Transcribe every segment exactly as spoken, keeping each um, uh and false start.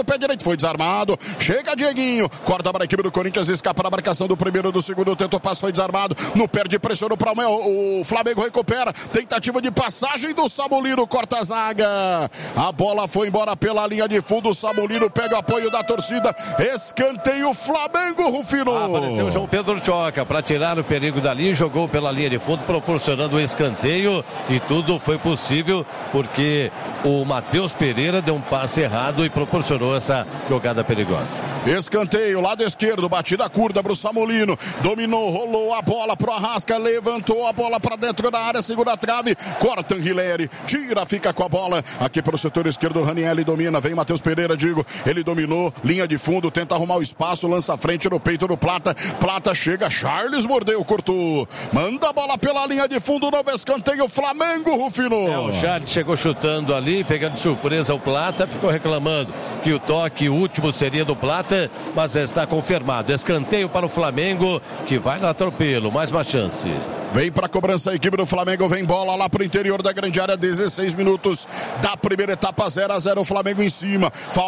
pé direito, foi desarmado, chega Dieguinho, corta para a equipe do Corinthians, escapa na marcação do primeiro, do segundo, tenta o passe, foi desarmado, no perde, pressionou para o Flamengo, recupera, tentativa de passagem do Samulino, corta a zaga, a bola foi embora pela linha de fundo, o Samulino pega o apoio da torcida, escanteio Flamengo, Rufino. Ah, apareceu o João Pedro Choca para tirar o perigo dali, jogou pela linha de fundo, proporcionando o escanteio, e tudo foi possível porque o Matheus Pereira deu um passe errado e proporcionou essa jogada perigosa. Escanteio, lado esquerdo, batida curta para o Samulino, dominou, rolou a bola pro Arrasca, levantou a bola para dentro da área, segura a trave, corta Anguilleri, tira, fica com a bola, aqui para o setor esquerdo, Ranieri domina, vem Matheus Pereira, digo, ele dominou, linha de fundo, tenta arrumar o espaço, lança a frente no peito do Plata, Plata chega, Charles mordeu, cortou, manda a bola pela linha de fundo, novo escanteio, Flamengo, Rufino. É, o Charles chegou chutando ali, pegando de surpresa o Plata, ficou reclamando que o toque último seria do Plata, mas está confirmado. Escanteio para o Flamengo, que vai no atropelo. Mais uma chance. Vem para a cobrança a equipe do Flamengo, vem bola lá para o interior da grande área, dezesseis minutos da primeira etapa, zero a zero, o Flamengo em cima.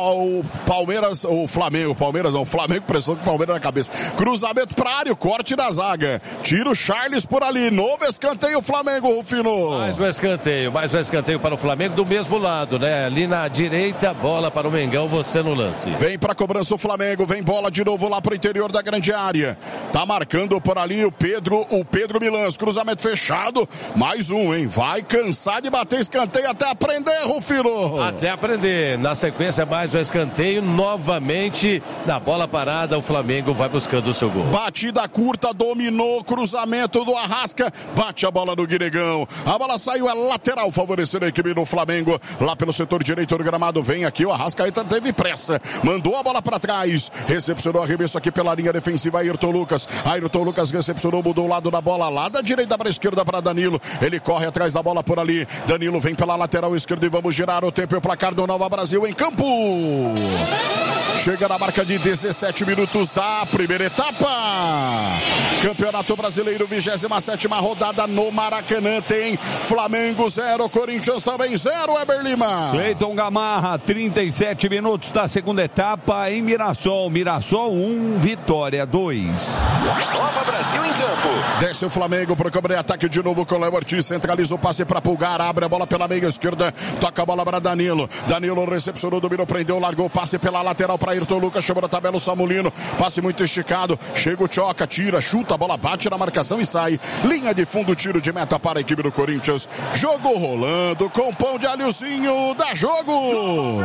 O Palmeiras, o Flamengo, Palmeiras não, Flamengo pressão com o Palmeiras na cabeça. Cruzamento para a área, corte da zaga. Tira o Charles por ali, novo escanteio Flamengo, Rufino. Mais um escanteio, mais um escanteio para o Flamengo do mesmo lado, né? Ali na direita, bola para o Mengão, você no lance. Vem para a cobrança o Flamengo, vem bola de novo lá para o interior da grande área. Tá marcando por ali o Pedro, o Pedro Milans. Cruzamento fechado, mais um, hein? Vai cansar de bater escanteio até aprender, Rufino. Até aprender. Na sequência, mais um escanteio. Novamente, na bola parada, o Flamengo vai buscando o seu gol. Batida curta, dominou, cruzamento do Arrasca, bate a bola no Guinegão. A bola saiu, é lateral, favorecendo a equipe do Flamengo. Lá pelo setor direito do gramado, vem aqui o Arrascaeta, teve pressa, mandou a bola para trás, recepcionou arremesso aqui pela linha defensiva, Ayrton Lucas. Ayrton Lucas recepcionou, mudou o lado da bola, lá da direita para a esquerda para Danilo, ele corre atrás da bola por ali, Danilo vem pela lateral esquerda e vamos girar o tempo e o placar do Nova Brasil em campo. Chega na marca de dezessete minutos da primeira etapa. Campeonato Brasileiro, vigésima sétima rodada no Maracanã, tem Flamengo zero, Corinthians também zero, Eber Lima. Cleiton Gamarra, trinta e sete minutos da segunda etapa em Mirassol. Mirassol um, Vitória dois. Nova Brasil em campo. Desce o Flamengo para cobrir ataque de novo com o Léo Ortiz, centraliza o passe para Pulgar, abre a bola pela meia esquerda, toca a bola para Danilo. Danilo recepcionou, dominou, prendeu, largou o passe pela lateral para Ayrton Lucas, chamou na tabela o Samulino, passe muito esticado, chega o Choca, tira, chuta, a bola bate na marcação e sai. Linha de fundo, tiro de meta para a equipe do Corinthians. Jogo rolando com pão de alhozinho, dá jogo!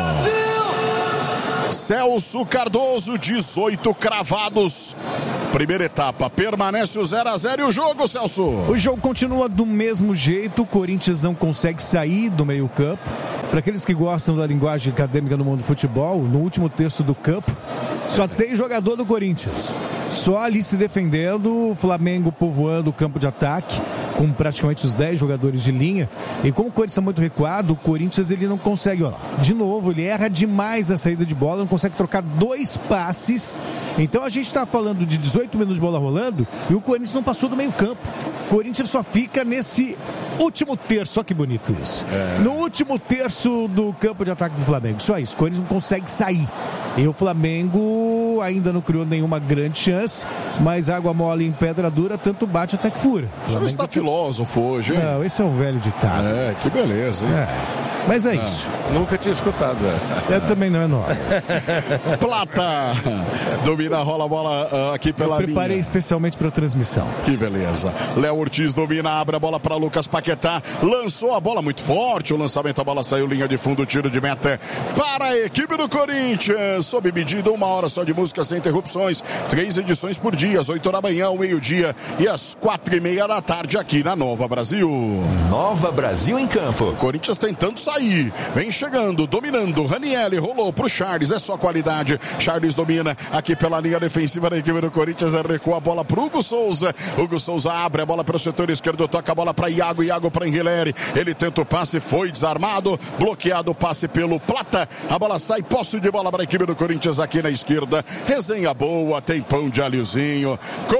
Celso Cardoso, dezoito cravados. Primeira etapa, permanece o zero a zero e o jogo, Celso? O jogo continua do mesmo jeito, o Corinthians não consegue sair do meio campo. Para aqueles que gostam da linguagem acadêmica no mundo do futebol, no último terço do campo, só tem jogador do Corinthians. Só ali se defendendo, o Flamengo povoando o campo de ataque, com praticamente os dez jogadores de linha. E como o Corinthians é muito recuado, o Corinthians ele não consegue, ó, de novo, ele erra demais a saída de bola, não consegue trocar dois passes. Então a gente está falando de dezoito minutos de bola rolando e o Corinthians não passou do meio campo. O Corinthians só fica nesse último terço, olha que bonito isso. É. No último terço do campo de ataque do Flamengo, só isso. O Corinthians não consegue sair. E o Flamengo ainda não criou nenhuma grande chance, mas água mole em pedra dura, tanto bate até que fura. Você não está filósofo hoje, hein? Não, esse é um velho ditado. É, que beleza, hein? É. Mas é não, isso. Nunca tinha escutado essa. Eu também não é nova. Plata domina, rola a bola uh, aqui pela linha. Eu preparei linha. especialmente para a transmissão. Que beleza. Léo Ortiz domina, abre a bola para Lucas Paquetá. Lançou a bola muito forte. O lançamento, a bola saiu, linha de fundo, tiro de meta para a equipe do Corinthians. Sob medida, uma hora só de música sem interrupções. Três edições por dia, às oito da manhã, ao meio-dia e às quatro e meia da tarde aqui na Nova Brasil. Nova Brasil em campo. O Corinthians tentando sair. Vem chegando, dominando. Ranieri rolou pro Charles, é só qualidade. Charles domina aqui pela linha defensiva da equipe do Corinthians. Recua a bola pro Hugo Souza. Hugo Souza abre a bola para o setor esquerdo, toca a bola para Iago. Iago para Anguilleri. Ele tenta o passe, foi desarmado. Bloqueado o passe pelo Plata. A bola sai, posse de bola para a equipe do Corinthians aqui na esquerda. Resenha boa, tem pão de alhozinho. Com pão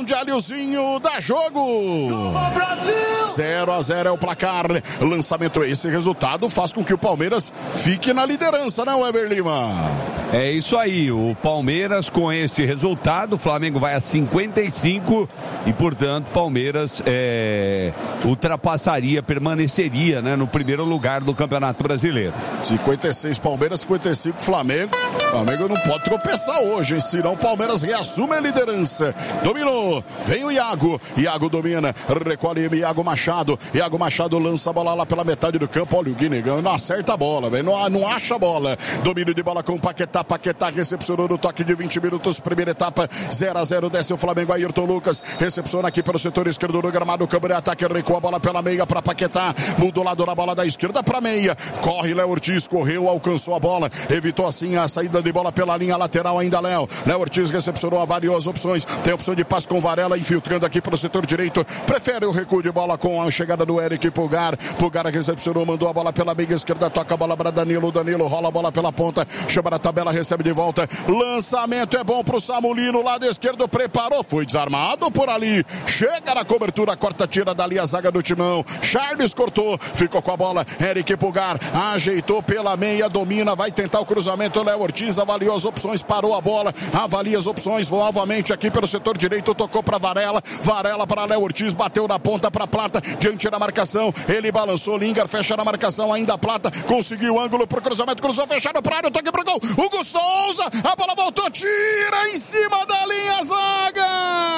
de Aliozinho, dá jogo. zero a zero é o placar. Lançamento, esse resultado faz com que o Palmeiras fique na liderança, né, Weber Lima? É isso aí, o Palmeiras com este resultado, o Flamengo vai a cinquenta e cinco e, portanto, Palmeiras é, ultrapassaria, permaneceria, né, no primeiro lugar do Campeonato Brasileiro. cinquenta e seis Palmeiras, cinquenta e cinco Flamengo. Flamengo não pode tropeçar hoje, hein? Senão o Palmeiras reassume a liderança. Dominou, vem o Iago. Iago domina, recolhe Iago Machado. Iago Machado lança a bola lá pela metade do campo. Olha o Guinegão, não acerta a bola, velho. Não, não acha a bola. Domínio de bola com o Paquetá. Paquetá recepcionou no toque de vinte minutos. Primeira etapa, zero a zero. Desce o Flamengo. Ayrton Lucas recepciona aqui pelo setor esquerdo do gramado. Câmara de ataque, recua a bola pela meia para Paquetá. Mudou lado na bola da esquerda para meia. Corre Léo Ortiz, correu, alcançou a bola. Evitou assim a saída de bola pela linha lateral ainda, Léo. Léo Ortiz recepcionou a várias opções. Tem opção de passe com Varela, infiltrando aqui pelo setor direito. Prefere o recuo de bola com a chegada do Eric Pulgar. Pulgar recepcionou, mandou a bola pela meia esquerda, toca a bola para Danilo. Danilo rola a bola pela ponta, chama na tabela, recebe de volta. Lançamento é bom pro Samulino, lado esquerdo, preparou, foi desarmado por ali. Chega na cobertura, corta, tira dali a zaga do Timão. Charles cortou, ficou com a bola. Eric Pulgar ajeitou pela meia, domina, vai tentar o cruzamento. Léo Ortiz avaliou as opções, parou a bola, avalia as opções, novamente aqui pelo setor direito, tocou para Varela. Varela para Léo Ortiz, bateu na ponta para Plata, diante da marcação. Ele balançou, Lingar fecha na marcação, ainda Plata, conseguiu o ângulo pro cruzamento, cruzou fechado para área, toque pro gol. Hugo Souza, a bola voltou, tira em cima da linha, zaga!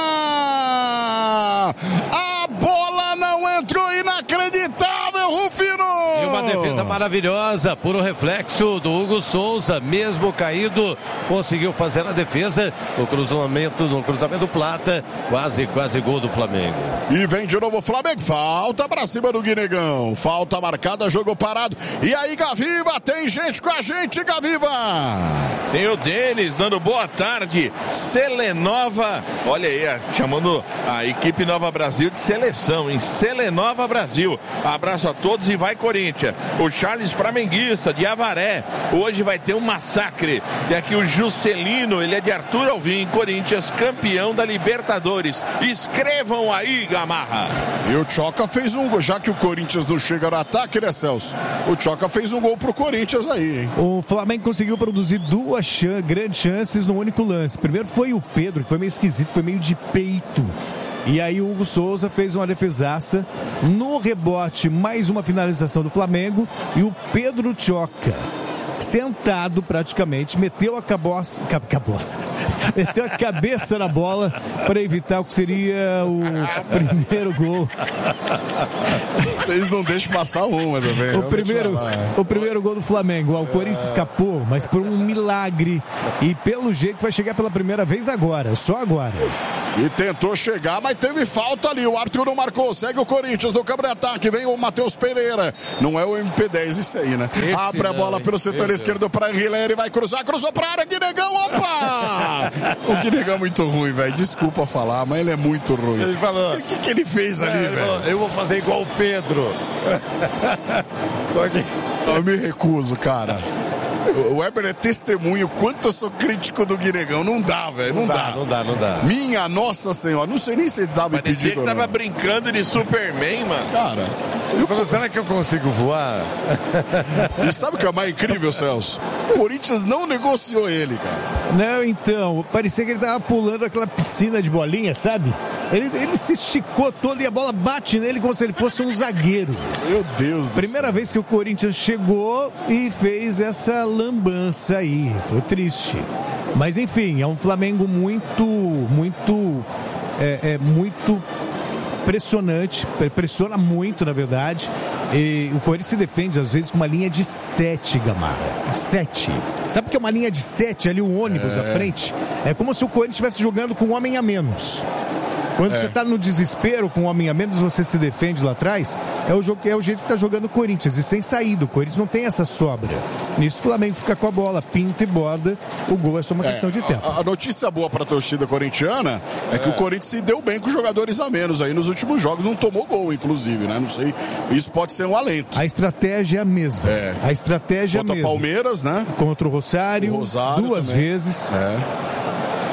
A bola não entrou, inacreditável, Rufino! E uma defesa maravilhosa, puro reflexo do Hugo Souza, mesmo caído, conseguiu fazer a defesa, o cruzamento, no cruzamento do Plata, quase, quase gol do Flamengo. E vem de novo o Flamengo, falta pra cima do Guinegão, falta marcada, jogo parado. E aí, Gaviva, tem gente com a gente, Gaviva! Tem o Denis dando boa tarde, Selenova, olha aí, chamando a equipe Nova Brasil de seleção, em Selenova Brasil. Abraço a todos e vai Corinthians. O Charles Flamenguista de Avaré, hoje vai ter um massacre. Tem aqui o Juscelino, ele é de Arthur Alvim, Corinthians, campeão da Libertadores. Escrevam aí, Gamarra. E o Choca fez um gol, já que o Corinthians não chega no ataque, né, Celso? O Choca fez um gol pro Corinthians aí, hein? O Flamengo conseguiu produzir duas chan- grandes chances no único lance. Primeiro foi o Pedro, que foi meio esquisito, foi meio de peito. E aí o Hugo Souza fez uma defesaça. No rebote, mais uma finalização do Flamengo. E o Pedro Choca, sentado praticamente, meteu a caboça, ca, caboça, meteu a cabeça na bola para evitar o que seria o primeiro gol. Vocês não deixam passar uma também. O primeiro, o primeiro gol do Flamengo. O Corinthians escapou, mas por um milagre. E pelo jeito vai chegar pela primeira vez agora, só agora. E tentou chegar, mas teve falta ali. O Arthur não marcou. Segue o Corinthians no campo de ataque. Vem o Matheus Pereira. Não é o M P dez isso aí, né? Esse Abre a bola não, pelo setor esquerdo para Guilherme. Vai cruzar, cruzou para a área. Guinegão, opa! O Guinegão é muito ruim, velho. Desculpa falar, mas ele é muito ruim. Ele falou. O que, que ele fez ali, é, velho? Eu vou fazer igual o Pedro. Só que... Eu me recuso, cara. O Weber é testemunho quanto eu sou crítico do Guinegão. Não dá, velho. Não, não dá, Não dá, não dá. Minha nossa senhora. Não sei nem se ele tava impedido. Parecia que tava brincando de Superman, mano. Cara. Eu falo, será que eu consigo voar? E sabe o que é mais incrível, Celso? O Corinthians não negociou ele, cara. Não, então, parecia que ele tava pulando aquela piscina de bolinha, sabe? Ele, ele se esticou todo e a bola bate nele como se ele fosse um zagueiro. Meu Deus do Primeira céu. vez que o Corinthians chegou e fez essa lambança aí. Foi triste. Mas enfim, é um Flamengo muito, muito, é, é muito impressionante, pressiona muito, na verdade. E o Corinthians se defende, às vezes, com uma linha de sete, Gamarra. Sete. Sabe o que é uma linha de sete ali, um ônibus é. à frente? É como se o Corinthians estivesse jogando com um homem a menos. Quando é. você está no desespero com um homem a menos, você se defende lá atrás, é o, jogo, é o jeito que está jogando o Corinthians. E sem saída, o Corinthians não tem essa sobra. Nisso o Flamengo fica com a bola, pinta e borda, o gol é só uma é, questão de tempo. A, a notícia boa para a torcida corintiana é, é que o Corinthians se deu bem com jogadores a menos aí nos últimos jogos, não tomou gol, inclusive, né? Não sei, isso pode ser um alento. A estratégia é a mesma. É. A estratégia é a mesma. Contra o Palmeiras, né? Contra o Rosário, o Rosário duas também. vezes. É.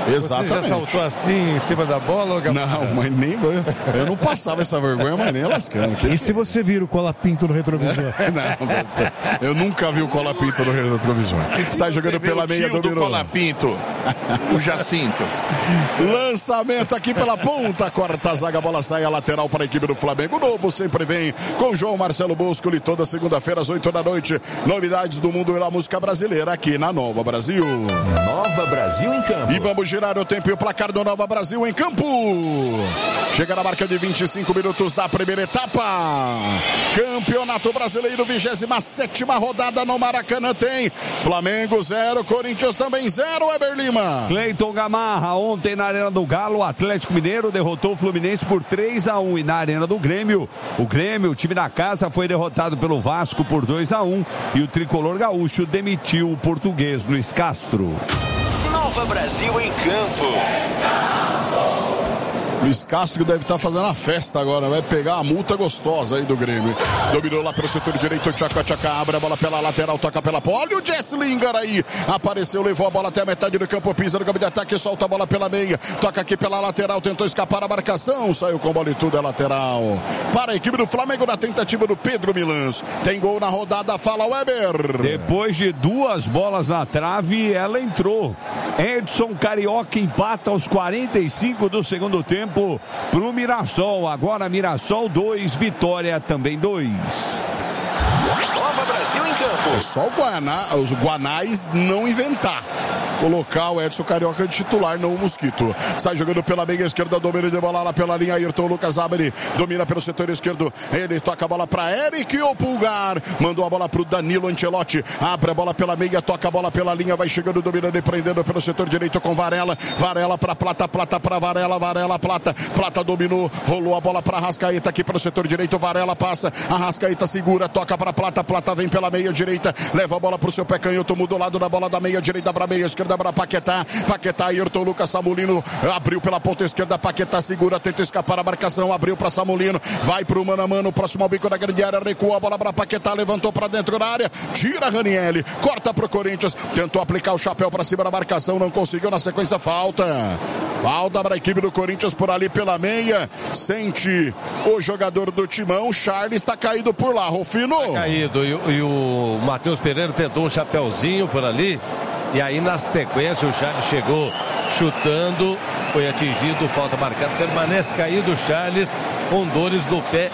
Exatamente. Você já saltou assim em cima da bola, Gamarra? Não, mas nem eu, eu não passava essa vergonha, mas nem lascando. E se você vira o cola-pinto no retrovisor? Não, eu nunca vi o cola-pinto no retrovisor. Sai jogando pela meia, do dominou. cola-pinto, o Jacinto. Lançamento aqui pela ponta, corta a zaga, a bola sai a lateral para a equipe do Flamengo. O novo sempre vem com João Marcelo Boscoli, toda segunda-feira às oito da noite. Novidades do mundo e da música brasileira aqui na Nova Brasil. Nova Brasil em campo. E vamos girar o tempo e o placar do Nova Brasil em campo. Chega na marca de vinte e cinco minutos da primeira etapa. Campeonato Brasileiro, vigésima sétima rodada no Maracanã tem Flamengo zero, Corinthians também zero, Eber Lima. Cleiton Gamarra, ontem na Arena do Galo, o Atlético Mineiro derrotou o Fluminense por três a um. E na Arena do Grêmio, o Grêmio, o time da casa, foi derrotado pelo Vasco por dois a um. E o tricolor gaúcho demitiu o português Luiz Castro. Nova Brasil em campo. Luiz Castro deve estar fazendo a festa agora, vai pegar a multa gostosa aí do Grêmio. Dominou lá pelo setor direito, tchaca, tchaca, abre a bola pela lateral, toca pela ponta. Olha o Jesse Lingard aí, apareceu, levou a bola até a metade do campo, pisa no campo de ataque, solta a bola pela meia, toca aqui pela lateral, tentou escapar a marcação, saiu com bola e tudo, é lateral. Para a equipe do Flamengo na tentativa do Pedro Milans. Tem gol na rodada, fala Weber. Depois de duas bolas na trave, ela entrou. Edson Carioca empata aos quarenta e cinco do segundo tempo pro Mirassol. Agora Mirassol dois, Vitória também dois. Nova Brasil em campo. É só o Guaná, os Guanais não inventar. Colocar o Edson Carioca de titular, não o Mosquito. Sai jogando pela meia esquerda, domina de bola lá pela linha. Ayrton Lucas abre, domina pelo setor esquerdo. Ele toca a bola para Eric ou Pulgar. Mandou a bola pro Danilo Ancelotti. Abre a bola pela meia, toca a bola pela linha. Vai chegando, dominando e prendendo pelo setor direito com Varela. Varela para Plata, Plata para Varela. Varela, Plata. Plata dominou, rolou a bola para Arrascaeta aqui pelo setor direito. Varela passa, Arrascaeta segura, toca para Plata. Plata vem pela meia direita, leva a bola pro seu pé canhoto, muda o lado da bola da meia direita para meia esquerda para Paquetá. Paquetá, Ayrton Lucas, Samulino abriu pela ponta esquerda, Paquetá segura, tenta escapar a marcação, abriu para Samulino, vai pro mano a mano, próximo ao bico da grande área, recua a bola para Paquetá, levantou para dentro da área, tira Ranieri, corta pro Corinthians, tentou aplicar o chapéu para cima da marcação, não conseguiu, na sequência falta. Falta para a equipe do Corinthians por ali pela meia, sente o jogador do Timão, Charles está caído por lá, Rufino. Tá caído, e, e o Matheus Pereira tentou um chapéuzinho por ali, e aí na sequência o Charles chegou chutando, foi atingido, falta marcada, permanece caído o Charles com dores do pé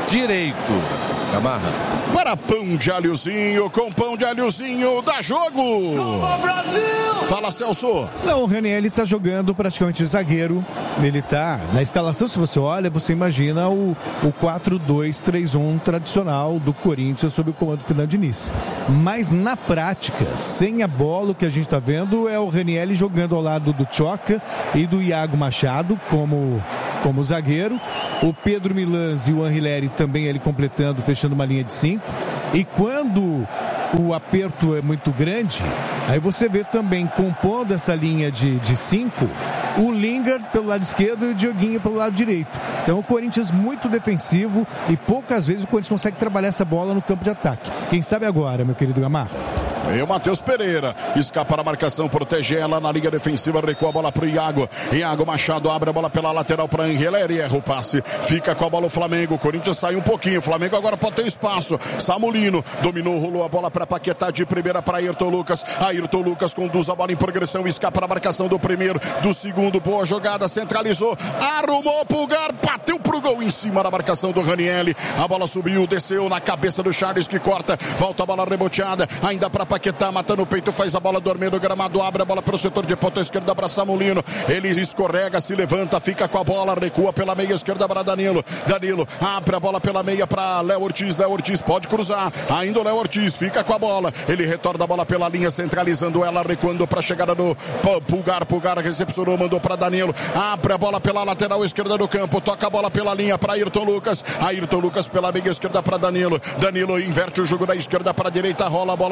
direito. Gamarra. Para pão de alhozinho, com pão de alhozinho, dá jogo! Nova Brasil! Fala, Celso! Não, o Ranieri tá jogando praticamente zagueiro. Ele tá na escalação, se você olha, você imagina o, o quatro dois três um tradicional do Corinthians sob o comando do Fernando Diniz. Mas na prática, sem a bola, o que a gente tá vendo é o Ranieri jogando ao lado do Choca e do Iago Machado como, como zagueiro. O Pedro Milans e o Anrileri também ele completando, fechando uma linha de cinco. E quando o aperto é muito grande, aí você vê também compondo essa linha de, de cinco, o Lingard pelo lado esquerdo e o Dioguinho pelo lado direito. Então o Corinthians muito defensivo e poucas vezes o Corinthians consegue trabalhar essa bola no campo de ataque. Quem sabe agora, meu querido Gamarra? E o Matheus Pereira escapa a marcação, protege ela na linha defensiva, recua a bola pro Iago. Iago Machado abre a bola pela lateral para Angeleri, erra o passe, fica com a bola o Flamengo. O Corinthians sai um pouquinho, o Flamengo agora pode ter espaço. Samulino dominou, rolou a bola para Paquetá de primeira para Ayrton Lucas. Ayrton Lucas conduz a bola em progressão, escapa a marcação do primeiro, do segundo, boa jogada, centralizou, arrumou Pulgar, bateu pro gol em cima da marcação do Ranieri. A bola subiu, desceu na cabeça do Charles que corta, volta a bola reboteada, ainda para Paquetá, matando o peito, faz a bola dormir no gramado, abre a bola pelo setor de ponta esquerda para Samulino, ele escorrega, se levanta, fica com a bola, recua pela meia esquerda para Danilo, Danilo abre a bola pela meia para Léo Ortiz, Léo Ortiz pode cruzar, ainda o Léo Ortiz fica com a bola, ele retorna a bola pela linha, centralizando ela, recuando para a chegada do Pulgar, Pulgar recepcionou, mandou para Danilo, abre a bola pela lateral esquerda do campo, toca a bola pela linha para Ayrton Lucas, Ayrton Lucas pela meia esquerda para Danilo, Danilo inverte o jogo da esquerda para a direita, rola a bola para Léo Ortiz,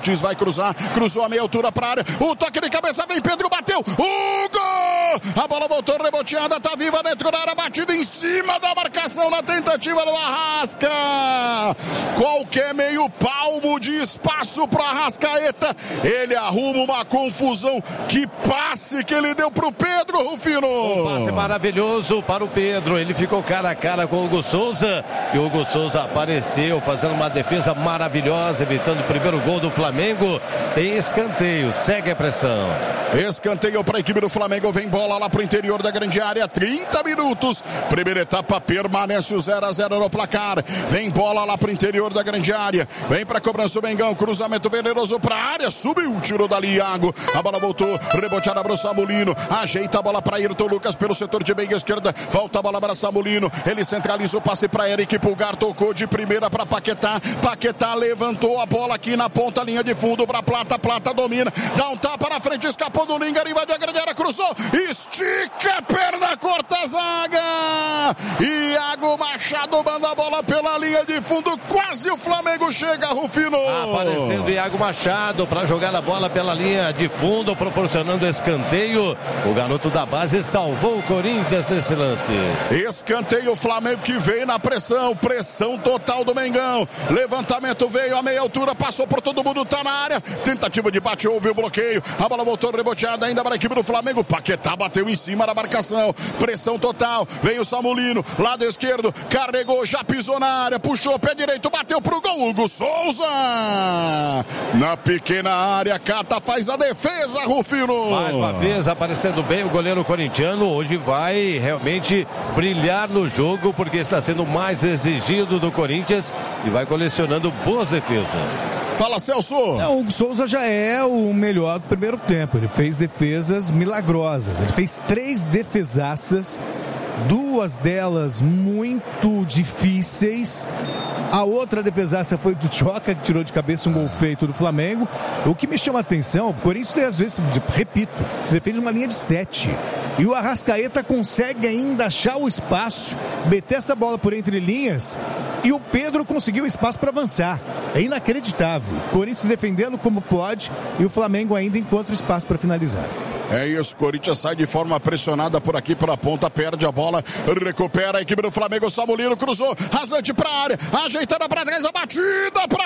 Ortiz vai cruzar, cruzou a meia altura pra área, o toque de cabeça, vem Pedro, bateu, o gol! A bola voltou reboteada, tá viva dentro da área, batida em cima da marcação na tentativa do Arrasca. Qualquer meio palmo de espaço pro Arrascaeta, ele arruma uma confusão. Que passe que ele deu pro Pedro, Rufino! Um passe maravilhoso para o Pedro, ele ficou cara a cara com o Hugo Souza e o Hugo Souza apareceu fazendo uma defesa maravilhosa, evitando o primeiro gol do Flamengo. Tem escanteio, segue a pressão. Escanteio para a equipe do Flamengo, vem bola lá pro interior da grande área, trinta minutos, primeira etapa permanece o zero a zero no placar, vem bola lá pro interior da grande área, vem pra cobrança o Mengão, cruzamento venenoso pra área, subiu, tirou dali Iago, a bola voltou, reboteada pro Samulino, ajeita a bola pra Ayrton Lucas pelo setor de meia esquerda, volta a bola para Samulino, ele centraliza o passe pra Eric Pulgar, tocou de primeira pra Paquetá, Paquetá levantou a bola aqui na ponta, linha de fundo pra Plata, Plata domina, dá um tapa na frente, escapou do Linga, invadiu a grande área, cruzou, estica a perna, corta a zaga, Iago Machado manda a bola pela linha de fundo, quase o Flamengo chega, Rufino. Aparecendo Iago Machado para jogar a bola pela linha de fundo, proporcionando escanteio. O garoto da base salvou o Corinthians nesse lance. Escanteio, Flamengo que veio na pressão, pressão total do Mengão. Levantamento veio a meia altura, passou por todo mundo, tá na área. Tentativa de bate, houve o bloqueio. A bola voltou reboteada ainda para a equipe do Flamengo. Paquetá bateu em cima da marcação. Pressão total, veio o Samulino, lado esquerdo, carregou, já pisou na área, puxou pé direito, bateu pro gol, Hugo Souza na pequena área, Cata faz a defesa, Rufino. Mais uma vez aparecendo bem o goleiro corintiano, hoje vai realmente brilhar no jogo, porque está sendo mais exigido do Corinthians e vai colecionando boas defesas. Fala, Celso. É, o Hugo Souza já é o melhor do primeiro tempo, ele fez defesas milagrosas, ele fez três defesaças, duas delas muito difíceis. A outra defesaça foi do Choca, que tirou de cabeça um gol feito do Flamengo. O que me chama a atenção, o Corinthians tem às vezes, repito, se defende uma linha de sete. E o Arrascaeta consegue ainda achar o espaço, meter essa bola por entre linhas, e o Pedro conseguiu espaço para avançar. É inacreditável. O Corinthians defendendo como pode e o Flamengo ainda encontra espaço para finalizar. É isso, Corinthians sai de forma pressionada por aqui pela ponta, perde a bola, recupera a equipe do Flamengo, Samulino cruzou, rasante pra área, ajeitada pra trás, a batida pra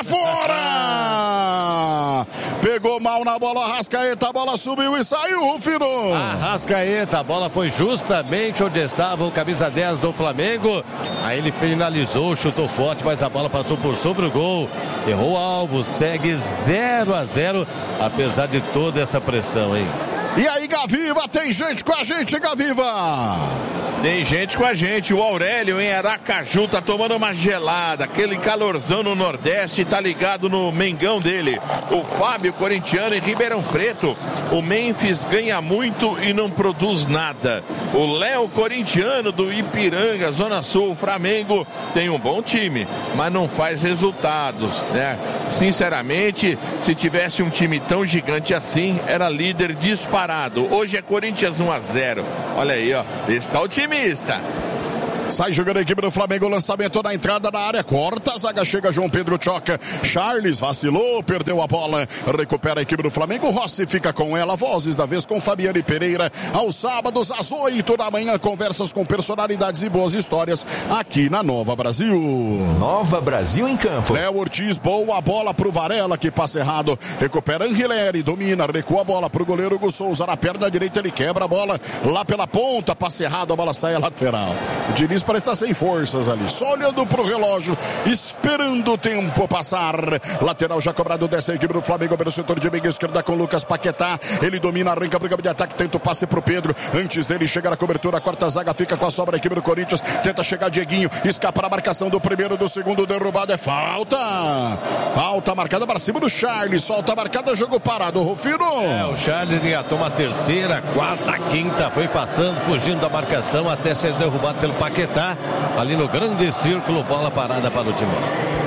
fora! Pegou mal na bola, Arrascaeta, a bola subiu e saiu, Rufino! Arrascaeta, a bola foi justamente onde estava o camisa dez do Flamengo, aí ele finalizou, chutou forte, mas a bola passou por sobre o gol, errou o alvo, segue zero a zero, apesar de toda essa pressão, hein? E aí, Gaviva, tem gente com a gente, Gaviva? Tem gente com a gente, o Aurélio em Aracaju tá tomando uma gelada, aquele calorzão no Nordeste, tá ligado no Mengão dele. O Fábio, corintiano, em Ribeirão Preto, o Memphis ganha muito e não produz nada. O Léo, corintiano do Ipiranga, Zona Sul, o Flamengo tem um bom time, mas não faz resultados, né? Sinceramente, se tivesse um time tão gigante assim, era líder disparado. Hoje é Corinthians um a zero. Olha aí, ó. Está otimista. Sai jogando a equipe do Flamengo, lançamento na entrada da área, corta a zaga, chega João Pedro Choca, Charles vacilou, perdeu a bola, recupera a equipe do Flamengo, Rossi fica com ela, vozes da vez com Fabiane Pereira, aos sábados às oito da manhã, conversas com personalidades e boas histórias aqui na Nova Brasil. Nova Brasil em campo. Léo Ortiz, boa bola pro Varela, que passa errado, recupera Anguilera, domina, recua a bola pro goleiro Hugo Souza, na perna direita ele quebra a bola, lá pela ponta, passa errado, a bola sai a lateral. O Diniz parece estar sem forças ali, só olhando pro relógio, esperando o tempo passar. Lateral já cobrado dessa equipe do Flamengo pelo setor de meia esquerda com Lucas Paquetá. Ele domina, arranca pro campo de ataque, tenta o passe pro Pedro. Antes dele chegar a cobertura, a quarta zaga fica com a sobra a equipe do Corinthians. Tenta chegar Dieguinho, escapa a marcação do primeiro, do segundo, derrubado, é falta. Falta marcada para cima do Charles, falta marcada, jogo parado, Rufino. É, o Charles engatou uma terceira, quarta, quinta, foi passando, fugindo da marcação até ser derrubado pelo Paquetá. Ali no grande círculo, bola parada para o Timão.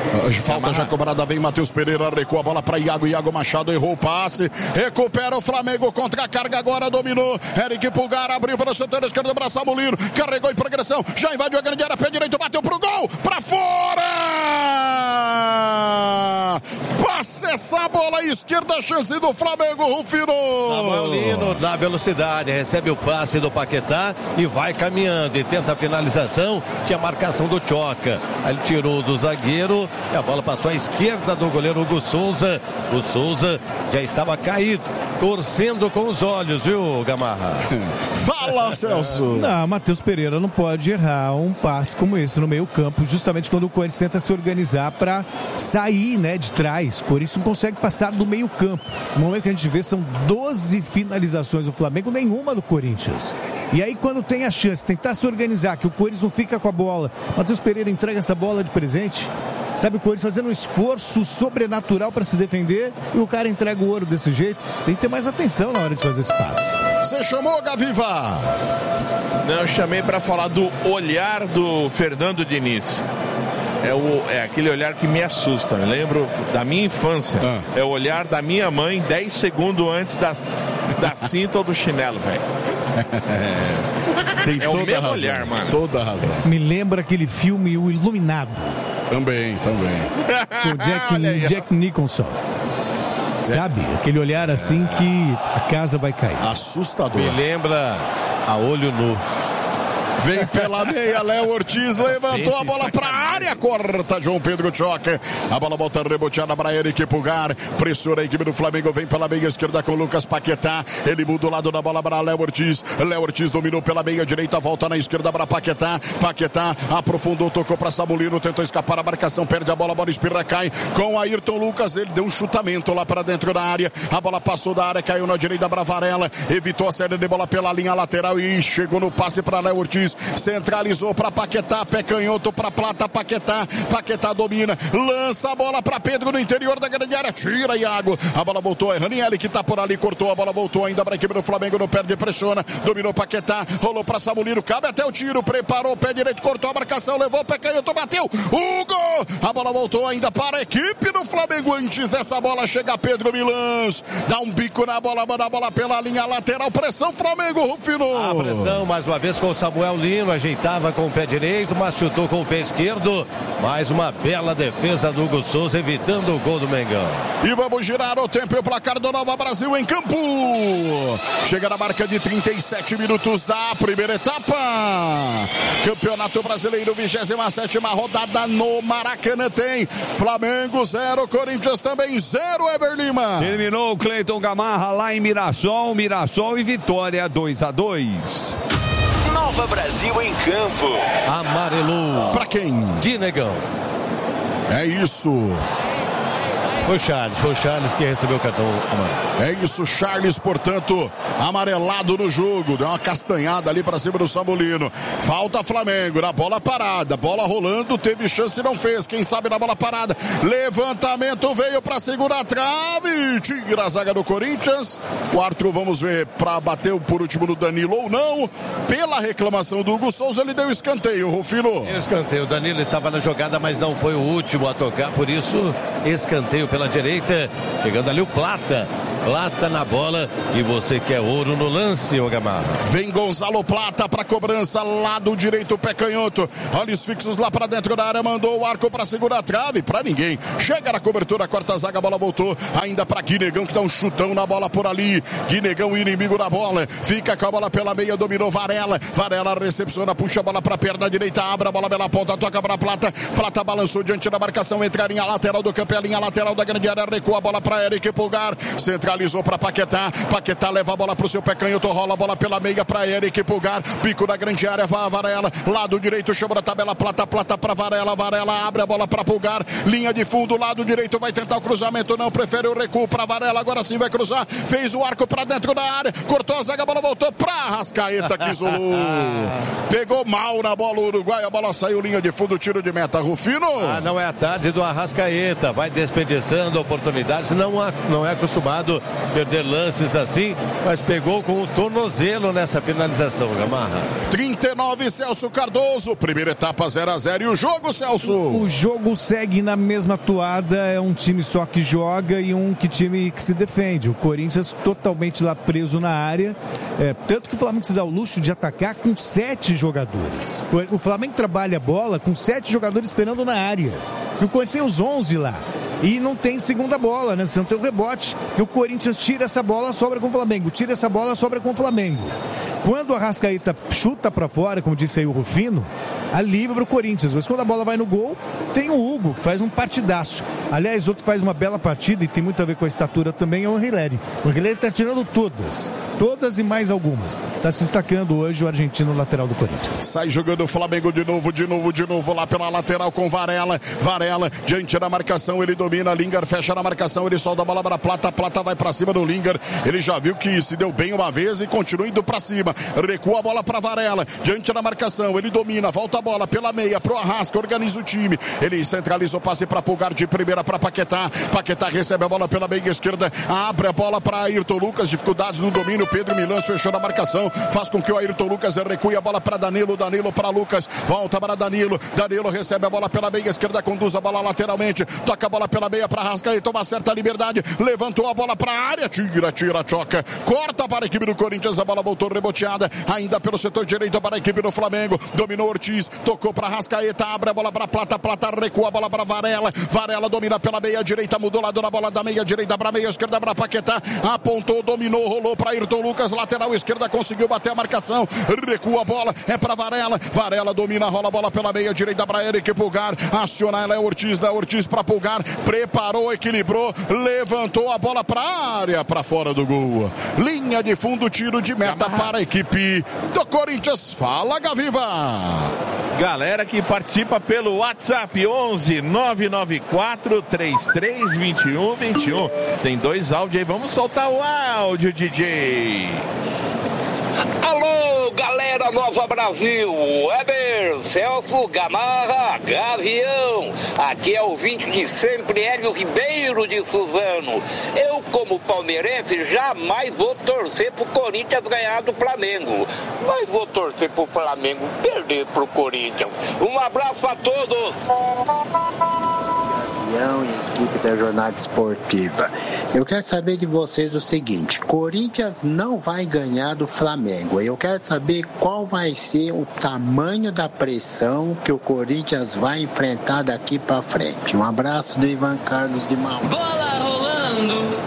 Falta já cobrada, vem Matheus Pereira, recua a bola para Iago, Iago Machado errou o passe, recupera o Flamengo, contra a carga agora, dominou, Eric Pulgar abriu para o setor esquerdo, para Samulino, carregou em progressão, já invadiu a grande área, pé direito, bateu pro gol, para fora! Passa essa bola à esquerda, chance do Flamengo, Rufino! Samuel Lino na velocidade, recebe o passe do Paquetá e vai caminhando e tenta a finalização, tinha a marcação do Tchoca, aí ele tirou do zagueiro e a bola passou à esquerda do goleiro Hugo Souza. O Souza já estava caído, torcendo com os olhos, viu, Gamarra? Fala, Celso! Não, Matheus Pereira não pode errar um passe como esse no meio campo, justamente quando o Corinthians tenta se organizar para sair, né, de trás. O Corinthians não consegue passar do meio campo. No momento que a gente vê, são doze finalizações do Flamengo, nenhuma do Corinthians. E aí, quando tem a chance de tentar se organizar, que o Corinthians não fica com a bola, Matheus Pereira entrega essa bola de presente. Sabe, o Corinthians fazendo um esforço sobrenatural para se defender e o cara entrega o ouro desse jeito. Tem que ter mais atenção na hora de fazer esse passe. Você chamou, Gaviva? Não, eu chamei para falar do olhar do Fernando Diniz. É, o, é aquele olhar que me assusta. Eu lembro da minha infância. Ah. É o olhar da minha mãe dez segundos antes da, da cinta ou do chinelo, velho. Tem é toda o mesmo razão, olhar, mano. Toda razão. Me lembra aquele filme O Iluminado. Também, também. Com Jack, Jack Nicholson. Sabe? Aquele olhar assim que a casa vai cair. Assustador. Me lembra a olho nu. Vem pela meia, Léo Ortiz levantou a bola para a área, corta João Pedro Tchoca. A bola volta reboteada para Eric Pulgar. Pressiona a equipe do Flamengo, vem pela meia esquerda com Lucas Paquetá. Ele muda o lado da bola para Léo Ortiz. Léo Ortiz dominou pela meia direita, volta na esquerda para Paquetá. Paquetá aprofundou, tocou para Samulino, tentou escapar a marcação, perde a bola, a bola espirra, cai com Ayrton Lucas. Ele deu um chutamento lá para dentro da área. A bola passou da área, caiu na direita para Varela. Evitou a série de bola pela linha lateral e chegou no passe para Léo Ortiz. Centralizou para Paquetá, pé canhoto para Plata, Paquetá, Paquetá domina, lança a bola para Pedro no interior da grande área, tira Iago, a bola voltou, é Ranieri que tá por ali, cortou, a bola voltou ainda para a equipe do Flamengo, não perde, pressiona, dominou Paquetá, rolou para Samulino, cabe até o tiro, preparou o pé direito, cortou a marcação, levou o pé canhoto, bateu, Hugo, a bola voltou ainda para a equipe do Flamengo, antes dessa bola chega Pedro Milãs, dá um bico na bola, manda a bola pela linha lateral, pressão Flamengo, Rufino. A pressão mais uma vez com o Samuel Lino, ajeitava com o pé direito, mas chutou com o pé esquerdo. Mais uma bela defesa do Hugo Souza, evitando o gol do Mengão. E vamos girar o tempo e o placar do Nova Brasil em campo. Chega na marca de trinta e sete minutos da primeira etapa. Campeonato Brasileiro, vigésima sétima rodada no Maracanã. Tem Flamengo zero, Corinthians também zero, Eber Lima. Terminou o Cleiton Gamarra lá em Mirassol, Mirassol e Vitória dois a dois. Nova Brasil em campo. Amarelou. Pra quem? De Negão. É isso. Foi o Charles, foi o Charles que recebeu o cartão amarelo. É isso, Charles, portanto, amarelado no jogo. Deu uma castanhada ali pra cima do Samulino. Falta Flamengo, na bola parada. Bola rolando, teve chance e não fez. Quem sabe na bola parada. Levantamento veio pra segurar a trave. Tira a zaga do Corinthians. O Arthur, vamos ver, pra bater por último no Danilo ou não. Pela reclamação do Hugo Souza, ele deu escanteio, Rufino. Escanteio, o Danilo estava na jogada, mas não foi o último a tocar. Por isso, escanteio pela direita. Chegando ali o Plata. Plata na bola e você quer ouro no lance, ô Gamarra. Vem Gonzalo Plata pra cobrança, lado direito, pé canhoto. Olhos fixos lá pra dentro da área, mandou o arco pra segurar a trave, pra ninguém. Chega na cobertura, quarta zaga, a bola voltou. Ainda pra Guinegão que dá um chutão na bola por ali. Guinegão, inimigo da bola. Fica com a bola pela meia, dominou Varela. Varela recepciona, puxa a bola pra perna direita, abre a bola pela ponta, toca pra Plata. Plata balançou diante da marcação, entra a linha lateral do campo, a linha lateral da grande área, recua a bola pra Eric Pulgar. Centralizou para Paquetá, Paquetá leva a bola pro seu pé canhoto, rola a bola pela meia para Eric Pulgar, pico da grande área, vai Varela, lado direito, chama da tabela, Plata, Plata para Varela, Varela abre a bola para Pulgar, linha de fundo, lado direito, vai tentar o cruzamento, não, prefere o recuo para Varela, agora sim vai cruzar, fez o arco para dentro da área, cortou a zaga, a bola voltou para Arrascaeta, que isolou, pegou mal na bola o Uruguai, a bola saiu, linha de fundo, tiro de meta, Rufino. Ah, não é a tarde do Arrascaeta, vai desperdiçando oportunidades, não, não é acostumado acostumado a perder lances assim, mas pegou com o tornozelo nessa finalização, Gamarra. trinta e nove, Celso Cardoso. Primeira etapa zero a zero. E o jogo, Celso? O jogo segue na mesma toada. É um time só que joga e um que time que se defende. O Corinthians totalmente lá preso na área. É, tanto que o Flamengo se dá o luxo de atacar com sete jogadores. O Flamengo trabalha a bola com sete jogadores esperando na área. E o Corinthians tem os onze lá. E não tem segunda bola, né? Você não tem o rebote. E o Corinthians tira essa bola, sobra com o Flamengo. Tira essa bola, sobra com o Flamengo. Quando o Arrascaeta chuta pra fora, como disse aí o Rufino, alívio pro Corinthians. Mas quando a bola vai no gol, tem o Hugo, que faz um partidaço. Aliás, outro que faz uma bela partida e tem muito a ver com a estatura também é o Hilary. O Hilary tá tirando todas. Todas e mais algumas. Tá se destacando hoje o argentino lateral do Corinthians. Sai jogando o Flamengo de novo, de novo, de novo lá pela lateral com Varela. Varela, diante da marcação, ele domina. Lingard fecha na marcação, ele solta a bola pra Plata. Plata vai pra cima do Lingard. Ele já viu que se deu bem uma vez e continua indo pra cima. Recua a bola pra Varela. Diante da marcação, ele domina. Volta a bola pela meia pro Arrasca. Organiza o time. Ele centraliza o passe pra Pulgar de primeira pra Paquetá. Paquetá recebe a bola pela meia esquerda. Abre a bola pra Ayrton Lucas. Dificuldades no domínio. Pedro Milans fechou na marcação. Faz com que o Ayrton Lucas recue a bola pra Danilo. Danilo pra Lucas. Volta para Danilo. Danilo recebe a bola pela meia esquerda. Conduz a bola lateralmente. Toca a bola pela meia pra Arrasca e toma certa liberdade. Levantou a bola pra área. Tira, tira, choca. Corta para a equipe do Corinthians. A bola voltou reboteada. Ainda pelo setor direito para a equipe do Flamengo. Dominou Ortiz. Tocou para Arrascaeta. Abre a bola para Plata. Plata recua a bola para Varela. Varela domina pela meia direita. Mudou lado na bola da meia direita para meia esquerda para Paquetá. Apontou, dominou, rolou para Ayrton Lucas. Lateral esquerda conseguiu bater a marcação. Recua a bola. É para Varela. Varela domina, rola a bola pela meia direita para Eric Pulgar. Aciona ela é Ortiz. Da Ortiz para Pulgar. Preparou, equilibrou. Levantou a bola para a área. Para fora do gol. Linha de fundo, tiro de meta para a equipe do Corinthians. Fala, Gaviva! Galera que participa pelo WhatsApp onze nove nove quatro três três dois um dois um. Tem dois áudios aí, vamos soltar o áudio, D J. Alô, galera Nova Brasil, Weber, Celso, Gamarra, Gavião, aqui é o ouvinte de sempre, Hélio Ribeiro de Suzano. Eu, como palmeirense, jamais vou torcer pro Corinthians ganhar do Flamengo, mas vou torcer pro Flamengo perder pro Corinthians. Um abraço a todos. E equipe da Jornada Esportiva. Eu quero saber de vocês o seguinte: Corinthians não vai ganhar do Flamengo. Eu quero saber qual vai ser o tamanho da pressão que o Corinthians vai enfrentar daqui para frente. Um abraço do Ivan Carlos de Mal. Bola rolando.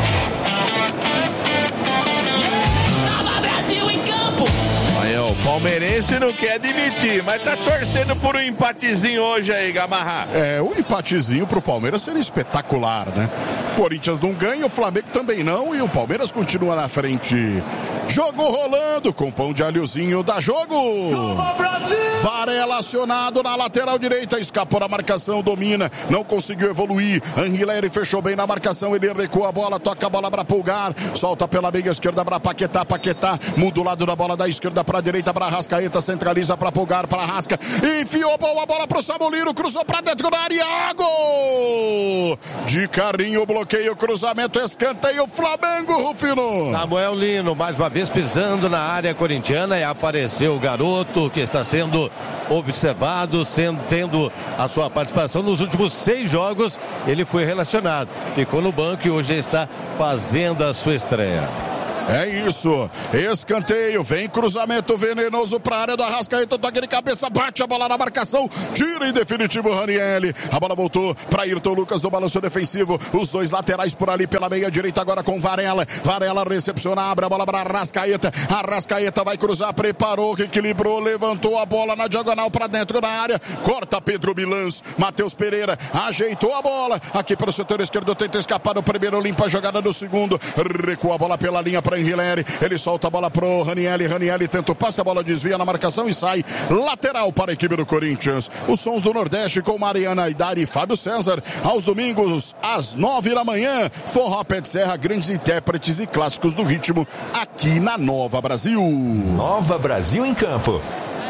O palmeirense não quer admitir, mas tá torcendo por um empatezinho hoje aí, Gamarra. É, o empatezinho pro Palmeiras seria espetacular, né? Corinthians não ganha, o Flamengo também não, e o Palmeiras continua na frente. Jogo rolando com pão de alhozinho, dá jogo. Nova Brasil! Varela acionado na lateral direita, escapou da marcação, domina, não conseguiu evoluir. Anguilera fechou bem na marcação, ele recua a bola, toca a bola para Pulgar, solta pela meia esquerda para Paquetá, Paquetá muda o lado da bola da esquerda para direita para Arrascaeta, centraliza para Pulgar, para Arrasca, enfiou a bola para o Samolino, cruzou para dentro da área, gol! De carrinho, bloqueio, cruzamento, escanteio, Flamengo, Rufino. Samuel Lino, mais uma vez pisando na área corintiana, e apareceu o garoto que está sendo observado, sendo, tendo a sua participação nos últimos seis jogos. Ele foi relacionado, ficou no banco e hoje está fazendo a sua estreia. É isso, escanteio, vem cruzamento venenoso para a área do Arrascaeta, toque de cabeça, bate a bola na marcação, tira em definitivo o Ranieri, a bola voltou para Ayrton Lucas do balanço defensivo, os dois laterais por ali pela meia direita agora com Varela, Varela recepciona, abre a bola para Arrascaeta, Arrascaeta vai cruzar, preparou, equilibrou, levantou a bola na diagonal para dentro da área, corta Pedro Milans, Matheus Pereira, ajeitou a bola, aqui para o setor esquerdo, tenta escapar do primeiro, limpa a jogada do segundo, recua a bola pela linha para Henrileri, ele solta a bola pro Ranieri, Ranieri tenta o passe, a bola desvia na marcação e sai lateral para a equipe do Corinthians. Os sons do Nordeste com Mariana Aidari e Fábio César, aos domingos às nove da manhã, Forró Pé de Serra, grandes intérpretes e clássicos do ritmo aqui na Nova Brasil. Nova Brasil em campo.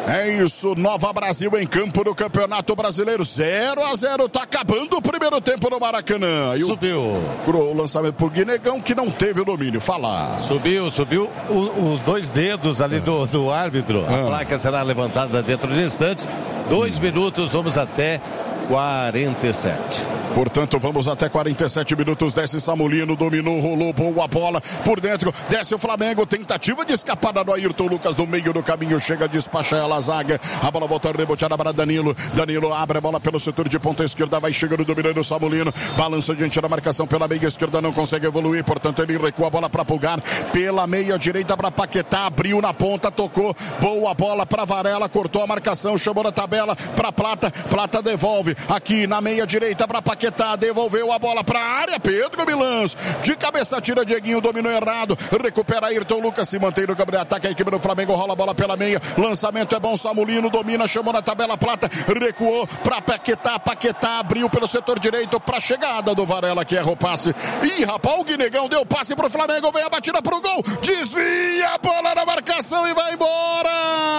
É isso, Nova Brasil em campo no Campeonato Brasileiro, zero a zero, tá acabando o primeiro tempo no Maracanã. E subiu. O, o lançamento por Guinegão, que não teve o domínio, fala. Subiu, subiu o, os dois dedos ali do, do árbitro. A ah. placa será levantada dentro de instantes. Dois hum. minutos, vamos até quarenta e sete. Portanto, vamos até quarenta e sete minutos. Desce Samulino, dominou, rolou, boa bola por dentro. Desce o Flamengo, tentativa de escapada do Ayrton Lucas no meio do caminho. Chega a despachar ela a zaga. A bola volta reboteada para Danilo. Danilo abre a bola pelo setor de ponta esquerda. Vai chegando, dominando o Samulino. Balança diante da marcação pela meia esquerda. Não consegue evoluir. Portanto, ele recua a bola para Pulgar. Pela meia direita para Paquetá. Abriu na ponta, tocou. Boa bola para Varela. Cortou a marcação. Chamou na tabela para Plata. Plata devolve. Aqui na meia direita para Paquetá. Devolveu a bola para a área. Pedro Milans. De cabeça tira Dieguinho. Dominou errado. Recupera Ayrton Lucas. Se mantém no campo de ataque. A equipe do Flamengo rola a bola pela meia. Lançamento é bom. Samulino domina. Chamou na tabela. Plata recuou para Paquetá. Paquetá abriu pelo setor direito para a chegada do Varela, que erra o passe. Ih, rapaz, o Guinegão deu passe pro Flamengo. Vem a batida pro gol. Desvia a bola na marcação e vai embora.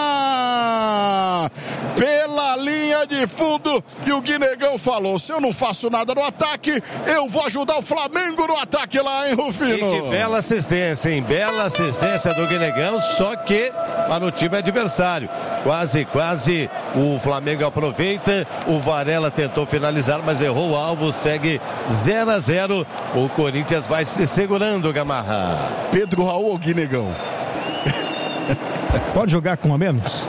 Pela linha de fundo. E o Guinegão falou: se eu não faço nada no ataque, eu vou ajudar o Flamengo no ataque lá, hein, Rufino? E que bela assistência, hein? Bela assistência do Guinegão, só que para o time adversário. Quase, quase o Flamengo aproveita. O Varela tentou finalizar, mas errou o alvo. Segue zero a zero. O Corinthians vai se segurando, Gamarra. Pedro Raul ou Guinegão? Pode jogar com a menos?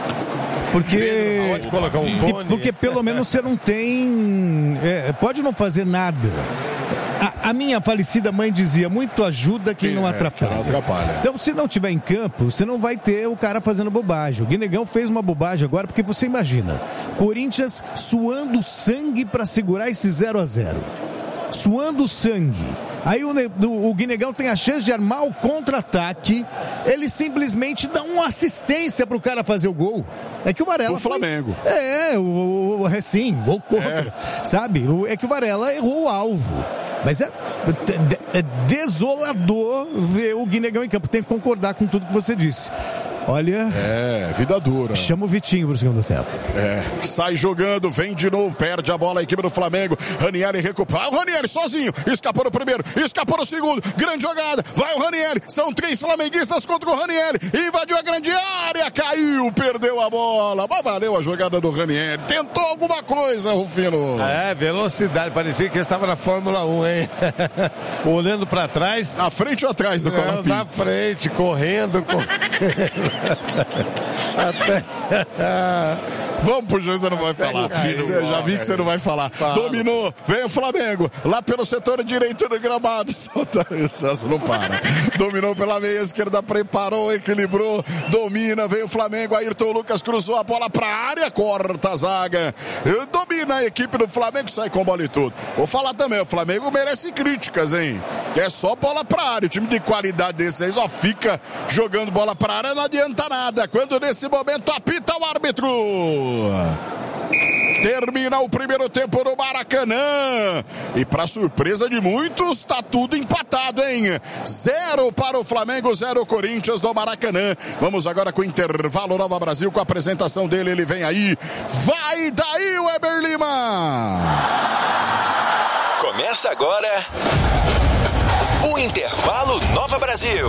Porque, pode colocar um porque, porque pelo menos você não tem... É, pode não fazer nada. A, a minha falecida mãe dizia: muito ajuda quem não atrapalha. É, não atrapalha. Então, se não tiver em campo, você não vai ter o cara fazendo bobagem. O Guinegão fez uma bobagem agora, porque você imagina, Corinthians suando sangue para segurar esse zero a zero. Suando sangue. Aí o, o, o Guinegão tem a chance de armar o contra-ataque. Ele simplesmente dá uma assistência pro cara fazer o gol. É que o Varela... O Flamengo. Foi, é, o, o, é sim, gol contra. É. Sabe? O, é que o Varela errou o alvo. Mas é, é, é desolador ver o Guinegão em campo. Tem que concordar com tudo que você disse. Olha... É, vida dura. Chama o Vitinho pro segundo tempo. É, sai jogando, vem de novo, perde a bola a equipe do Flamengo. Ranieri recupera. O Ranieri sozinho, escapou no primeiro, escapou no segundo. Grande jogada, vai o Ranieri. São três flamenguistas contra o Ranieri. Invadiu a grande área, caiu, perdeu a bola. Mas valeu a jogada do Ranieri. Tentou alguma coisa, Rufino. É, velocidade. Parecia que estava na Fórmula um, hein? Olhando pra trás. Na frente ou atrás do Colapinto? Na frente, correndo, correndo. Até. Vamos pro juiz, você não vai falar. Você já vi que você não vai falar. Fala. Dominou, vem o Flamengo, lá pelo setor direito do gramado. Solta isso, não para. Dominou pela meia esquerda, preparou, equilibrou, domina, vem o Flamengo. Ayrton Lucas cruzou a bola pra área, corta a zaga. Domina a equipe do Flamengo, sai com bola e tudo. Vou falar também, o Flamengo merece críticas, hein? É só bola pra área. O time de qualidade desse aí só fica jogando bola pra área, não adianta nada. Quando nesse momento apita o árbitro. Termina o primeiro tempo no Maracanã. E para surpresa de muitos, tá tudo empatado, hein? Zero para o Flamengo, zero Corinthians no Maracanã. Vamos agora com o intervalo Nova Brasil, com a apresentação dele. Ele vem aí. Vai daí, Weber Lima! Começa agora o intervalo Nova Brasil.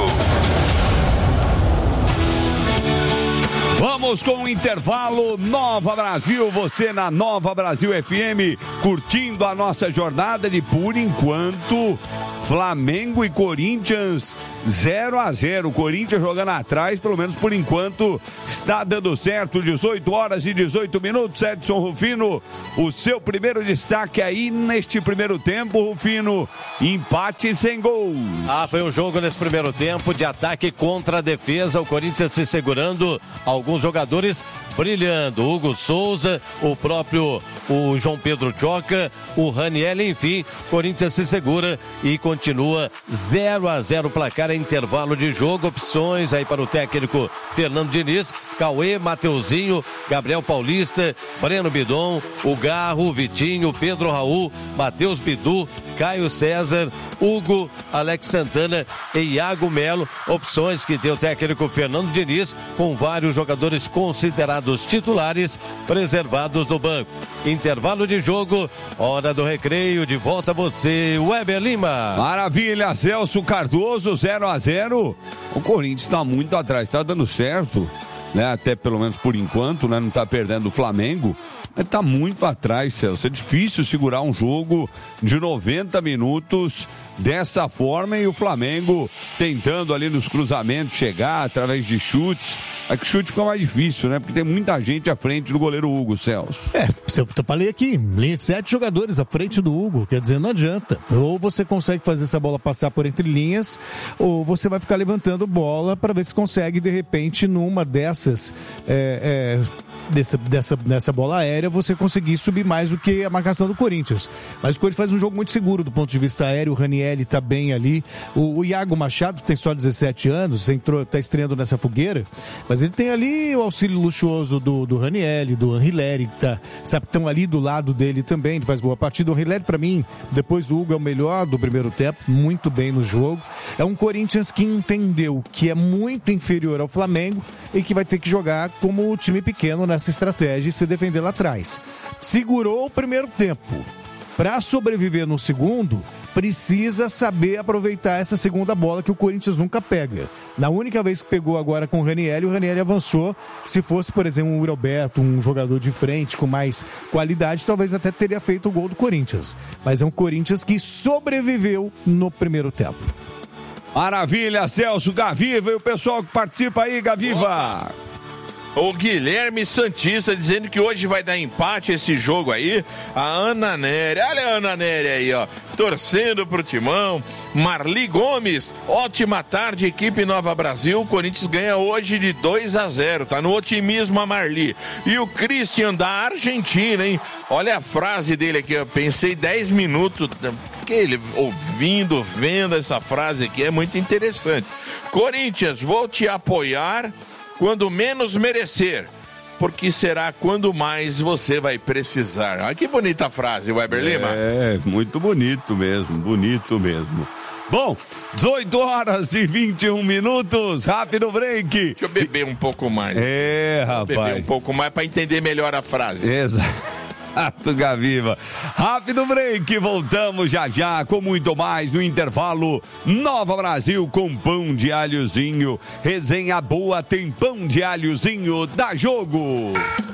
Vamos com o intervalo Nova Brasil, você na Nova Brasil F M, curtindo a nossa jornada de, por enquanto, Flamengo e Corinthians zero a zero. Corinthians jogando atrás, pelo menos por enquanto, está dando certo. dezoito horas e dezoito minutos. Edson Rufino, o seu primeiro destaque aí neste primeiro tempo, Rufino. Empate sem gols. Ah, foi um jogo nesse primeiro tempo de ataque contra a defesa. O Corinthians se segurando, alguns jogadores brilhando. Hugo Souza, o próprio o João Pedro Choca, o Raniel, enfim. Corinthians se segura e continua zero a zero placar em intervalo de jogo. Opções aí para o técnico Fernando Diniz: Cauê, Mateuzinho, Gabriel Paulista, Breno Bidon, o Garro, o Vitinho, Pedro Raul, Matheus Bidu, Caio César, Hugo, Alex Santana e Iago Melo, opções que tem o técnico Fernando Diniz, com vários jogadores considerados titulares preservados no banco. Intervalo de jogo, hora do recreio, de volta a você, Weber Lima. Maravilha, Celso Cardoso, zero a zero. O Corinthians está muito atrás, está dando certo, né? Até pelo menos por enquanto, né? Não está perdendo o Flamengo. Está muito atrás, Celso. É difícil segurar um jogo de noventa minutos dessa forma e o Flamengo tentando ali nos cruzamentos chegar através de chutes. É que chute fica mais difícil, né? Porque tem muita gente à frente do goleiro Hugo, Celso. É, eu falei aqui, linha de sete jogadores à frente do Hugo, quer dizer, não adianta. Ou você consegue fazer essa bola passar por entre linhas, ou você vai ficar levantando bola para ver se consegue, de repente, numa dessas... É, é... Dessa, dessa, dessa bola aérea, você conseguir subir mais do que a marcação do Corinthians. Mas o Corinthians faz um jogo muito seguro do ponto de vista aéreo. O Ranieri está bem ali. O, o Iago Machado tem só dezessete anos, está estreando nessa fogueira, mas ele tem ali o auxílio luxuoso do, do Ranieri, do Anrileri, que tá, sabe, estão ali do lado dele também. Ele faz boa partida. O Anrileri, para mim, depois do Hugo, é o melhor do primeiro tempo, muito bem no jogo. É um Corinthians que entendeu que é muito inferior ao Flamengo e que vai ter que jogar como o time pequeno nessa estratégia e se defender lá atrás. Segurou o primeiro tempo. Para sobreviver no segundo, precisa saber aproveitar essa segunda bola que o Corinthians nunca pega. Na única vez que pegou agora com o Ranieri, o Ranieri avançou. Se fosse, por exemplo, um Roberto, um jogador de frente com mais qualidade, talvez até teria feito o gol do Corinthians. Mas é um Corinthians que sobreviveu no primeiro tempo. Maravilha, Celso, Gaviva e o pessoal que participa aí, Gaviva. Opa. O Guilherme Santista dizendo que hoje vai dar empate esse jogo aí. A Ana Nery, olha a Ana Nery aí, ó, torcendo pro Timão. Marli Gomes, ótima tarde, equipe Nova Brasil. O Corinthians ganha hoje de dois a zero, tá no otimismo a Marli. E o Christian da Argentina, hein? Olha a frase dele aqui, eu pensei dez minutos, porque ele ouvindo, vendo essa frase aqui é muito interessante. Corinthians, vou te apoiar quando menos merecer, porque será quando mais você vai precisar. Olha que bonita frase, Weber Lima. É, muito bonito mesmo, bonito mesmo. Bom, dezoito horas e vinte e um minutos, rápido break. Deixa eu beber um pouco mais. É, rapaz. Beber um pouco mais para entender melhor a frase. Exato. Gaviva. Rápido break, voltamos já já com muito mais no intervalo. Nova Brasil com pão de alhozinho. Resenha boa tem pão de alhozinho. Dá jogo.